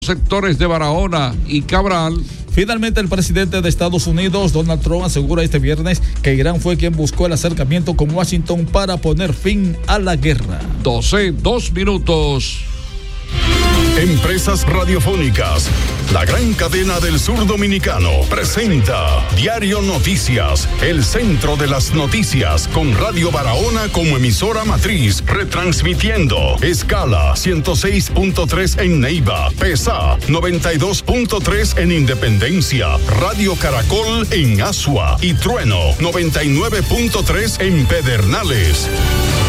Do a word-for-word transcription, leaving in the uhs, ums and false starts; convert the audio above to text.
sectores de Barahona y Cabral. Finalmente, el presidente de Estados Unidos, Donald Trump, asegura este viernes que Irán fue quien buscó el acercamiento con Washington para poner fin a la guerra. doce, dos minutos. Empresas Radiofónicas, la gran cadena del sur dominicano, presenta Diario Noticias, el centro de las noticias, con Radio Barahona como emisora matriz, retransmitiendo escala ciento seis punto tres en Neiva, PESA noventa y dos punto tres en Independencia, Radio Caracol en Asua y Trueno noventa y nueve punto tres en Pedernales.